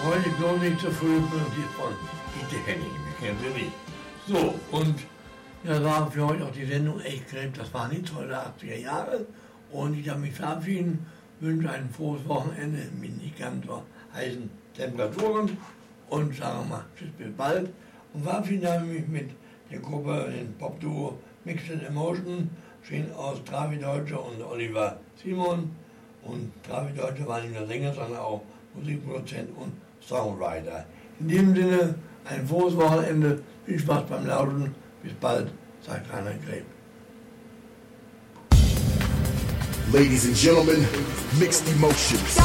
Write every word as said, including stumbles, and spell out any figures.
Heute bloß nicht so früh präsentiert von Dieter Henning, wir kennen sie nicht. So, und das war für heute auch die Sendung Echt Creme, das war nicht heute achtziger Jahre. Und ich darf mich verabschieden, wünsche ein frohes Wochenende mit nicht ganz so heißen Temperaturen und sagen wir mal tschüss, bis bald. Und verabschieden mich mit der Gruppe, den Pop-Duo Mixed Emotion, stehen aus Travi Deutsche und Oliver Simon. Und Travi Deutsche war nicht nur Sänger, sondern auch Musikproduzent und Songwriter. In diesem Sinne, ein frohes Wochenende, viel Spaß beim Lauschen, bis bald, sagt Rainer Greb. Ladies and gentlemen, Mixed Emotions.